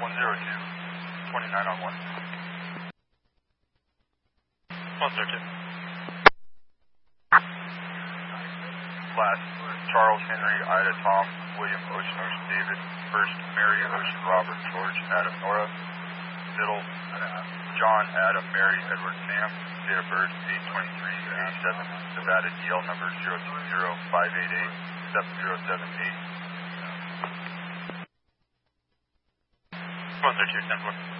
102, 29 on 1. 102. Last, Charles Henry, Ida Tom, William Ocean Ocean David. First, Mary Ocean Robert George Adam Nora. Middle, John Adam Mary Edward Sam. Date of birth 8/23/87. Nevada DL number 020-588-7078. 102, 10-4.